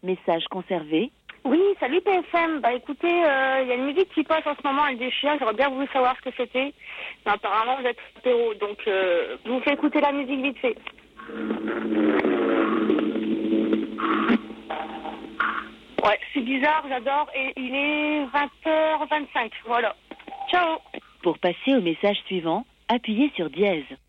Message conservé. Oui, salut TFM. Bah écoutez, il y a une musique qui passe en ce moment, elle déchire. J'aurais bien voulu savoir ce que c'était. Mais apparemment, vous êtes apéro, donc je vous fais écouter la musique vite fait. Ouais, c'est bizarre, j'adore. Et il est 20h25, voilà. Ciao. Pour passer au message suivant, appuyez sur dièse.